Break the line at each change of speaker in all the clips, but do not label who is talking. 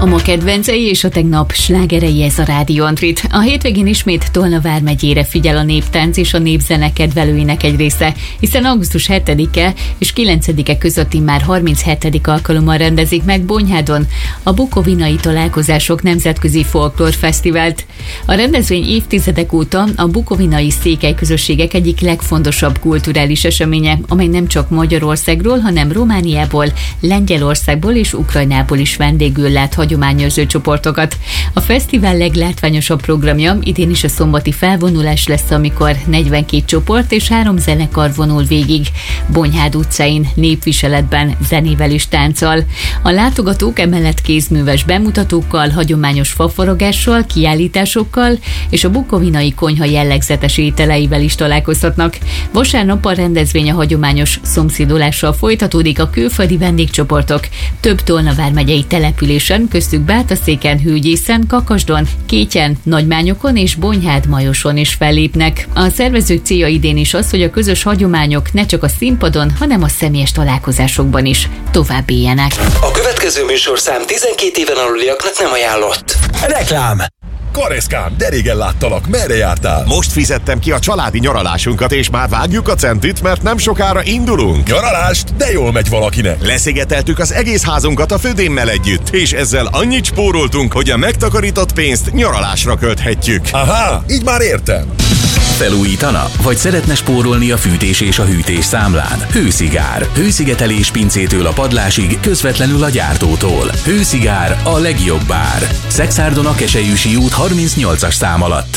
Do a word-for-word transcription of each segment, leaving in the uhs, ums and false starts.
A ma kedvencei és a tegnap slágerei, ez a Rádió Antrit. A hétvégén ismét Tolna vármegyére figyel a néptánc és a népzene kedvelőinek egy része, hiszen augusztus hetedike és kilencedike közötti már harminchetedik alkalommal rendezik meg Bonyhádon a Bukovinai Találkozások Nemzetközi Folklórfesztivált. A rendezvény évtizedek óta a bukovinai székely közösségek egyik legfontosabb kulturális eseménye, amely nem csak Magyarországról, hanem Romániából, Lengyelországból és Ukrajnából is vendégül lát hagyományőrző csoportokat. A fesztivál leglátványosabb programja idén is a szombati felvonulás lesz, amikor negyvenkét csoport és három zenekar vonul végig Bonyhád utcáin, népviseletben, zenével és tánccal. A látogatók emellett kézműves bemutatókkal, hagyományos faforogással, kiállításokkal és a bukovinai konyha jellegzetes ételeivel is találkozhatnak. Vasárnap a rendezvény a hagyományos szomszédolással folytatódik, a külföldi vendégcsoportok több Tolna vármegyei településen, köztük Bátaszéken, Hőgyészen, Kakasdon, Kétyen, Nagymányokon és Bonyhád-Majoson is fellépnek. A szervezők célja idén is az, hogy a közös hagyományok ne csak a színpadon, hanem a személyes találkozásokban is tovább éljenek.
A következő műsorszám tizenkét éven aluliaknak nem ajánlott.
Reklám!
Kareszkám, de régen láttalak, merre jártál?
Most fizettem ki a családi nyaralásunkat, és már vágjuk a centit, mert nem sokára indulunk.
Nyaralást? De jól megy valakinek.
Leszigeteltük az egész házunkat a födémmel együtt, és ezzel annyit spóroltunk, hogy a megtakarított pénzt nyaralásra költhetjük.
Aha, így már értem.
Felújítana? Vagy szeretne spórolni a fűtés és a hűtés számlán? Hőszigár. Hőszigetelés pincétől a padlásig, közvetlenül a gyártótól. Hőszigár, a legjobb ár. Szexárdon a Keselyűsi út harmincnyolcas szám alatt.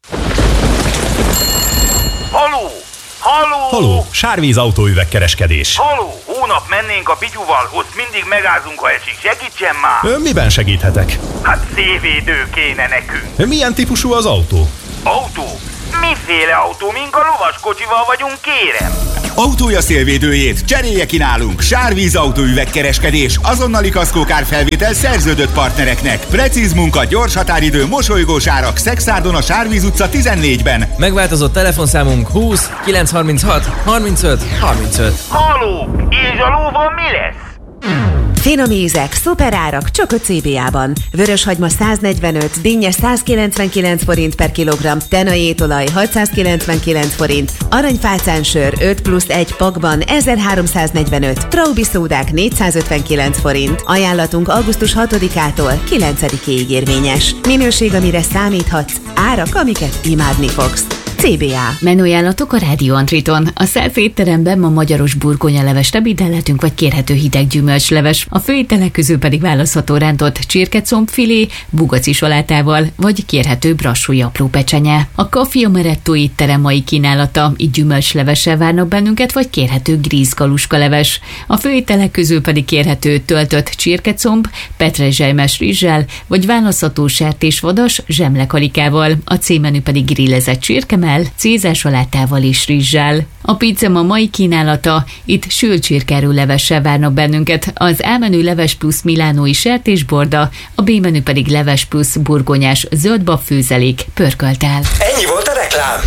Haló! Haló!
Haló! Sárvíz autóüvegkereskedés.
Haló! Hónap mennénk a Pityuval, ott mindig megázunk, ha esik. Segítsen már!
Ön miben segíthetek?
Hát szélvédő kéne nekünk.
Milyen típusú az autó?
Autó? Miféle autó? Mink a lovaskocsival vagyunk, kérem?
Autója szélvédőjét cserélje ki nálunk. Sárvíz autóüvegkereskedés, azonnali kaszkókár felvétel szerződött partnereknek. Precíz munka, gyors határidő, mosolygós árak. Szexárdon a Sárvíz utca tizennégyben.
Megváltozott telefonszámunk húsz kilencszázharminchat harmincöt harmincöt.
Haló! És a lóval mi lesz?
Finom ízek, szuperárak, csak a cé bé á-ban. Vöröshagyma száznegyvenöt, dinnye száz kilencvenkilenc forint per kilogramm, tenai étolaj hatszázkilencvenkilenc forint, aranyfácánsör öt plusz egy pakban ezerháromszáznegyvenöt, Traubi szódák négyszázötvenkilenc forint. Ajánlatunk augusztus hatodikától kilencedikéig érvényes. Minőség, amire számíthatsz, árak, amiket imádni fogsz. cé bé á.
Menüajánlatok a Rádió Antriton. A Self étteremben ma magyaros burgonyalevest ebédelhetünk, vagy kérhető hideg gyümölcsleves. A főételek közül pedig választható rántott csirkecombfilé, bugaci salátával, vagy kérhető brassói apró pecsenye. A Café Amaretto étterem mai kínálata, így gyümölcslevessel várnak bennünket, vagy kérhető grízgaluska leves. A főételek közül pedig kérhető töltött csirkecomb, petrezselymes rizssel, vagy választható sertésvadas zsemlekalikával. A C-menü pedig grillezett csirkemell, cézársalátával és rizssel. A pizza ma mai kínálata, itt sült csirkerő levessel várnak bennünket, az A-menü leves plusz milánói sertésborda, a B-menü pedig leves plusz burgonyás zöldbab főzelék pörkölttel.
Ennyi volt a reklám.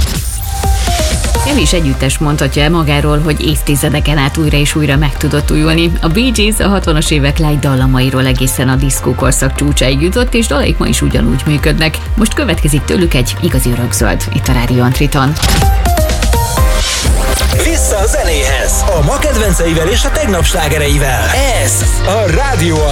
Elis együttes mondhatja el magáról, hogy évtizedeken át újra és újra meg tudott újulni. A Bee Gees a hatvanas évek light dallamairól egészen a diszkókorszak csúcsáig jutott, és dalaik ma is ugyanúgy működnek. Most következik tőlük egy igazi örökzöld itt a Rádió Antriton.
Vissza a zenéhez, a ma kedvenceivel és a tegnap slágereivel. Ez a Rádió